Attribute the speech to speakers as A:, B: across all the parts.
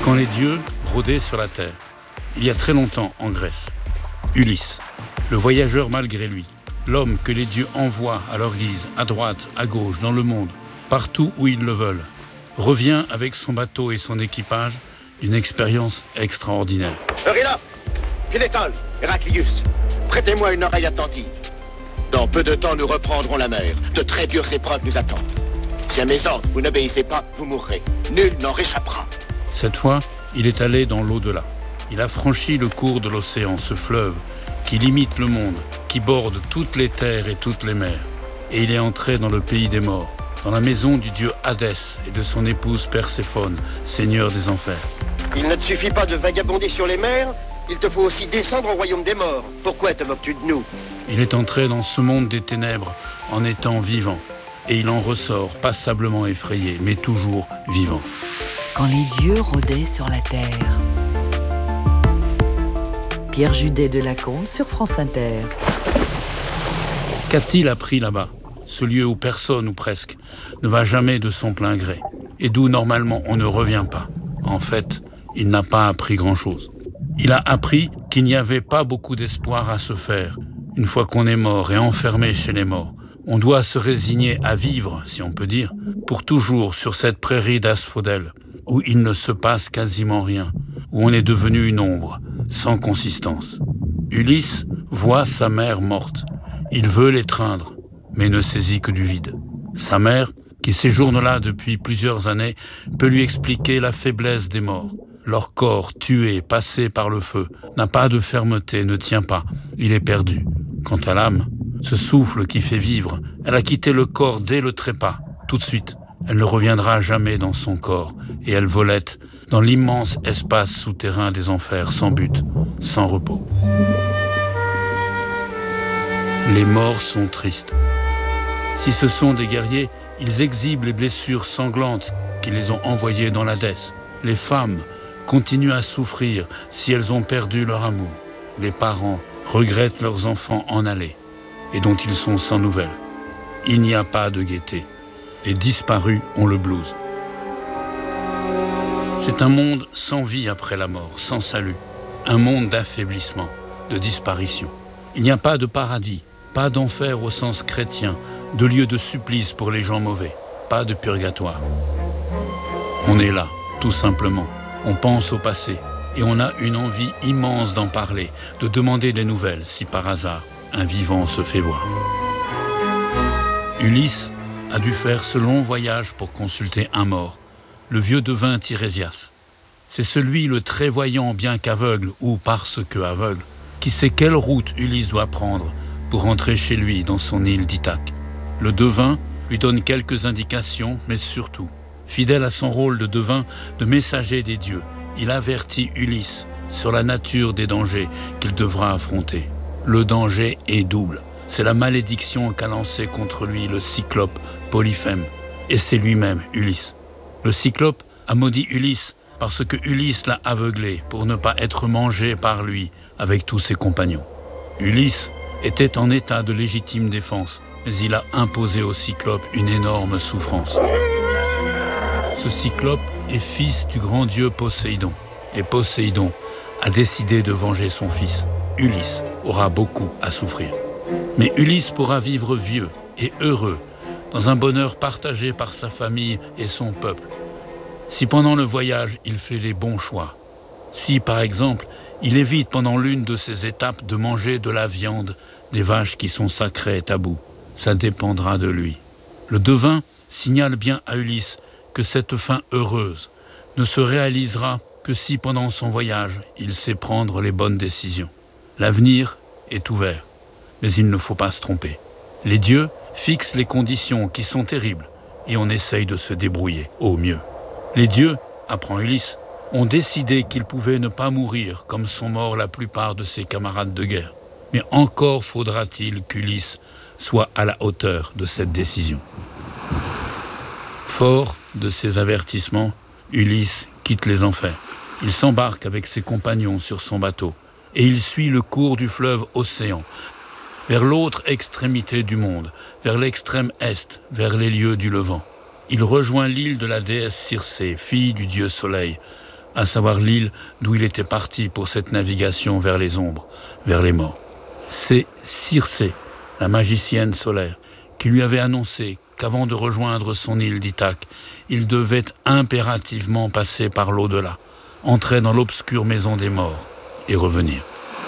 A: Quand les dieux rôdaient sur la terre, il y a très longtemps en Grèce, Ulysse, le voyageur malgré lui, l'homme que les dieux envoient à leur guise, à droite, à gauche, dans le monde, partout où ils le veulent, revient avec son bateau et son équipage d'une expérience extraordinaire.
B: Eurila, Philétol, Héraclius, prêtez-moi une oreille attentive. Dans peu de temps, nous reprendrons la mer. De très dures épreuves nous attendent. Si à mes ordres vous n'obéissez pas, vous mourrez. Nul n'en réchappera.
A: Cette fois, il est allé dans l'au-delà. Il a franchi le cours de l'océan, ce fleuve qui limite le monde, qui borde toutes les terres et toutes les mers. Et il est entré dans le pays des morts, dans la maison du dieu Hadès et de son épouse Perséphone, seigneur des enfers.
B: Il ne te suffit pas de vagabonder sur les mers, il te faut aussi descendre au royaume des morts. Pourquoi te moques-tu de nous?
A: Il est entré dans ce monde des ténèbres en étant vivant. Et il en ressort passablement effrayé, mais toujours vivant.
C: Quand les dieux rôdaient sur la terre. Pierre Judet de Lacombe sur France Inter.
A: Qu'a-t-il appris là-bas, ce lieu où personne, ou presque, ne va jamais de son plein gré, et d'où normalement on ne revient pas? En fait, il n'a pas appris grand-chose. Il a appris qu'il n'y avait pas beaucoup d'espoir à se faire. Une fois qu'on est mort et enfermé chez les morts, on doit se résigner à vivre, si on peut dire, pour toujours sur cette prairie d'asphodèle, où il ne se passe quasiment rien, où on est devenu une ombre, sans consistance. Ulysse voit sa mère morte. Il veut l'étreindre, mais ne saisit que du vide. Sa mère, qui séjourne là depuis plusieurs années, peut lui expliquer la faiblesse des morts. Leur corps, tué, passé par le feu, n'a pas de fermeté, ne tient pas. Il est perdu. Quant à l'âme, ce souffle qui fait vivre, elle a quitté le corps dès le trépas. Tout de suite, elle ne reviendra jamais dans son corps, et elle volette dans l'immense espace souterrain des enfers, sans but, sans repos. Les morts sont tristes. Si ce sont des guerriers, ils exhibent les blessures sanglantes qui les ont envoyés dans l'Hadès. Les femmes continuent à souffrir si elles ont perdu leur amour. Les parents regrettent leurs enfants en aller et dont ils sont sans nouvelles. Il n'y a pas de gaieté. Les disparus ont le blues. C'est un monde sans vie après la mort, sans salut. Un monde d'affaiblissement, de disparition. Il n'y a pas de paradis, pas d'enfer au sens chrétien, de lieu de supplice pour les gens mauvais, pas de purgatoire. On est là, tout simplement. On pense au passé et on a une envie immense d'en parler, de demander des nouvelles si par hasard un vivant se fait voir. Ulysse a dû faire ce long voyage pour consulter un mort, le vieux devin Tirésias. C'est celui le très voyant bien qu'aveugle ou parce que aveugle, qui sait quelle route Ulysse doit prendre pour rentrer chez lui dans son île d'Ithaque. Le devin lui donne quelques indications, mais surtout, fidèle à son rôle de devin, de messager des dieux, il avertit Ulysse sur la nature des dangers qu'il devra affronter. Le danger est double. C'est la malédiction qu'a lancée contre lui le cyclope Polyphème. Et c'est lui-même, Ulysse. Le cyclope a maudit Ulysse parce que Ulysse l'a aveuglé pour ne pas être mangé par lui avec tous ses compagnons. Ulysse était en état de légitime défense, mais il a imposé au cyclope une énorme souffrance. Ce cyclope est fils du grand dieu Poséidon. Et Poséidon a décidé de venger son fils. Ulysse aura beaucoup à souffrir. Mais Ulysse pourra vivre vieux et heureux, dans un bonheur partagé par sa famille et son peuple. Si pendant le voyage, il fait les bons choix. Si, par exemple, il évite pendant l'une de ces étapes de manger de la viande des vaches qui sont sacrées et tabous, ça dépendra de lui. Le devin signale bien à Ulysse que cette fin heureuse ne se réalisera que si pendant son voyage, il sait prendre les bonnes décisions. L'avenir est ouvert, mais il ne faut pas se tromper. Les dieux fixent les conditions qui sont terribles et on essaye de se débrouiller au mieux. Les dieux, apprend Ulysse, ont décidé qu'ils pouvaient ne pas mourir comme sont morts la plupart de ses camarades de guerre. Mais encore faudra-t-il qu'Ulysse soit à la hauteur de cette décision. Fort de ces avertissements, Ulysse quitte les enfers. Il s'embarque avec ses compagnons sur son bateau et il suit le cours du fleuve Océan, vers l'autre extrémité du monde, vers l'extrême est, vers les lieux du Levant. Il rejoint l'île de la déesse Circé, fille du dieu Soleil, à savoir l'île d'où il était parti pour cette navigation vers les ombres, vers les morts. C'est Circé, la magicienne solaire, qui lui avait annoncé qu'avant de rejoindre son île d'Ithaque, il devait impérativement passer par l'au-delà, entrer dans l'obscure maison des morts et revenir.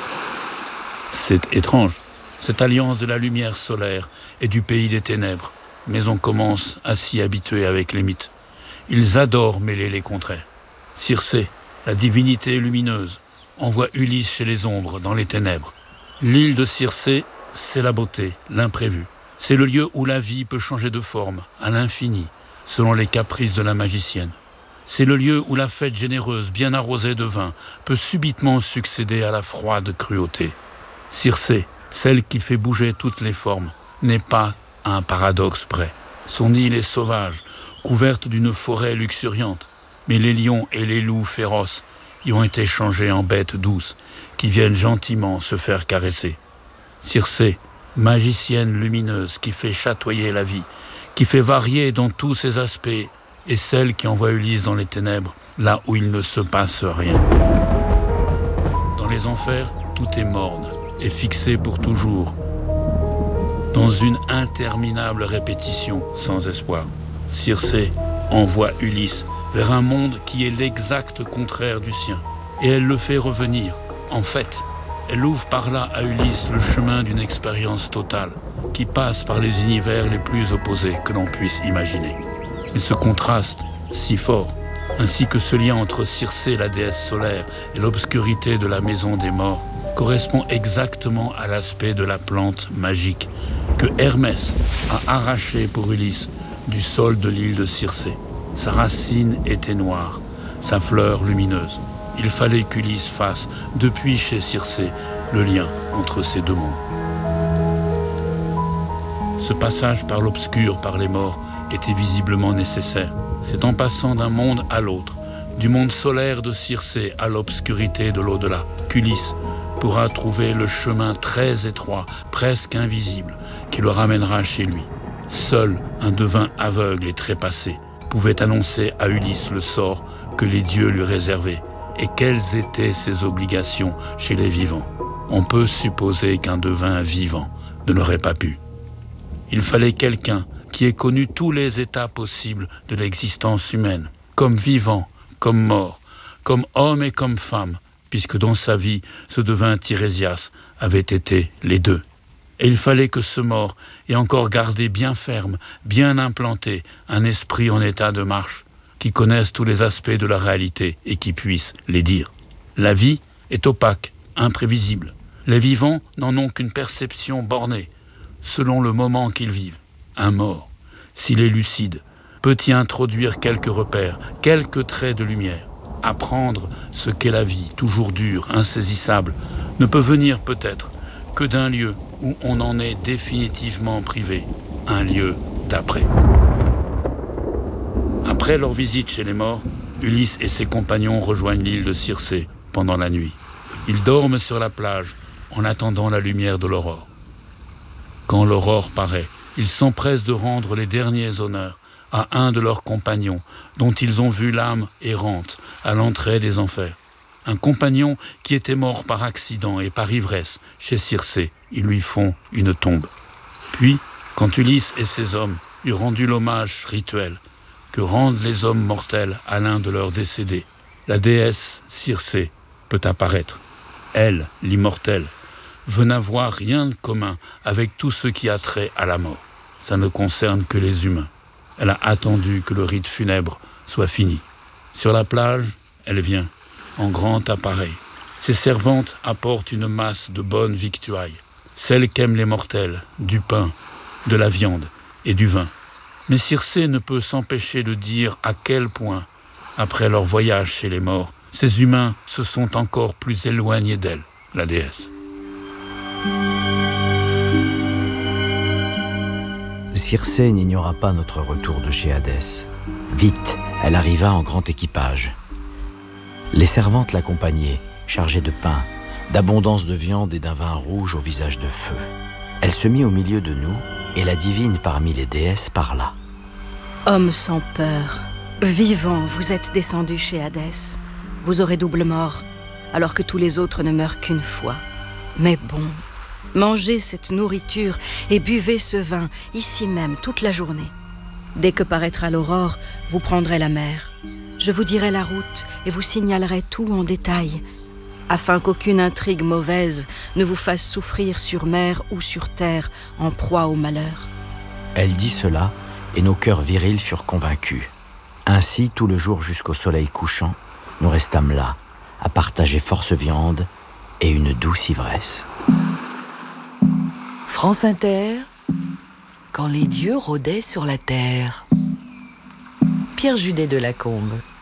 A: C'est étrange, cette alliance de la lumière solaire et du pays des ténèbres, mais on commence à s'y habituer avec les mythes. Ils adorent mêler les contraires. Circé, la divinité lumineuse, envoie Ulysse chez les ombres, dans les ténèbres. L'île de Circé, c'est la beauté, l'imprévu. C'est le lieu où la vie peut changer de forme, à l'infini, selon les caprices de la magicienne. C'est le lieu où la fête généreuse, bien arrosée de vin, peut subitement succéder à la froide cruauté. Circé, celle qui fait bouger toutes les formes, n'est pas à un paradoxe près. Son île est sauvage, couverte d'une forêt luxuriante, mais les lions et les loups féroces y ont été changés en bêtes douces, qui viennent gentiment se faire caresser. Circé, magicienne lumineuse qui fait chatoyer la vie, qui fait varier dans tous ses aspects, est celle qui envoie Ulysse dans les ténèbres, là où il ne se passe rien. Dans les enfers, tout est morne et fixé pour toujours, dans une interminable répétition sans espoir. Circé envoie Ulysse vers un monde qui est l'exact contraire du sien, et elle le fait revenir. En fait, elle ouvre par là à Ulysse le chemin d'une expérience totale, qui passe par les univers les plus opposés que l'on puisse imaginer. Et ce contraste, si fort, ainsi que ce lien entre Circé, la déesse solaire, et l'obscurité de la maison des morts, correspond exactement à l'aspect de la plante magique que Hermès a arrachée pour Ulysse du sol de l'île de Circé. Sa racine était noire, sa fleur lumineuse. Il fallait qu'Ulysse fasse, depuis chez Circé, le lien entre ces deux mondes. Ce passage par l'obscur, par les morts, était visiblement nécessaire. C'est en passant d'un monde à l'autre, du monde solaire de Circé à l'obscurité de l'au-delà, qu'Ulysse pourra trouver le chemin très étroit, presque invisible, qui le ramènera chez lui. Seul un devin aveugle et trépassé pouvait annoncer à Ulysse le sort que les dieux lui réservaient et quelles étaient ses obligations chez les vivants. On peut supposer qu'un devin vivant ne l'aurait pas pu. Il fallait quelqu'un qui ait connu tous les états possibles de l'existence humaine, comme vivant, comme mort, comme homme et comme femme, puisque dans sa vie, ce devin Tirésias avait été les deux. Et il fallait que ce mort ait encore gardé bien ferme, bien implanté, un esprit en état de marche, qui connaisse tous les aspects de la réalité et qui puisse les dire. La vie est opaque, imprévisible. Les vivants n'en ont qu'une perception bornée, selon le moment qu'ils vivent. Un mort, s'il est lucide, peut y introduire quelques repères, quelques traits de lumière. Apprendre ce qu'est la vie, toujours dure, insaisissable, ne peut venir peut-être que d'un lieu où on en est définitivement privé, un lieu d'après. Après leur visite chez les morts, Ulysse et ses compagnons rejoignent l'île de Circé pendant la nuit. Ils dorment sur la plage en attendant la lumière de l'aurore. Quand l'aurore paraît, ils s'empressent de rendre les derniers honneurs à un de leurs compagnons dont ils ont vu l'âme errante à l'entrée des enfers. Un compagnon qui était mort par accident et par ivresse chez Circé. Ils lui font une tombe. Puis, quand Ulysse et ses hommes eurent rendu l'hommage rituel que rendent les hommes mortels à l'un de leurs décédés, la déesse Circé peut apparaître. Elle, l'immortelle, veut n'avoir rien de commun avec tout ce qui a trait à la mort. Ça ne concerne que les humains. Elle a attendu que le rite funèbre soit fini. Sur la plage, elle vient, en grand appareil. Ses servantes apportent une masse de bonnes victuailles, celles qu'aiment les mortels, du pain, de la viande et du vin. Mais Circé ne peut s'empêcher de dire à quel point, après leur voyage chez les morts, ces humains se sont encore plus éloignés d'elle, la déesse.
D: Circé n'ignora pas notre retour de chez Hadès. Vite, elle arriva en grand équipage. Les servantes l'accompagnaient, chargées de pain, d'abondance de viande et d'un vin rouge au visage de feu. Elle se mit au milieu de nous, et la divine parmi les déesses parla.
E: Homme sans peur, vivant, vous êtes descendu chez Hadès. vous aurez double mort, alors que tous les autres ne meurent qu'une fois. Mais bon, mangez cette nourriture et buvez ce vin, ici même, toute la journée. Dès que paraîtra l'aurore, vous prendrez la mer. Je vous dirai la route et vous signalerai tout en détail, afin qu'aucune intrigue mauvaise ne vous fasse souffrir sur mer ou sur terre, en proie au malheur.
D: Elle dit cela, et nos cœurs virils furent convaincus. Ainsi, tout le jour jusqu'au soleil couchant, nous restâmes là, à partager force viande et une douce ivresse.
C: France Inter, quand les dieux rôdaient sur la terre. Pierre Judet de Lacombe.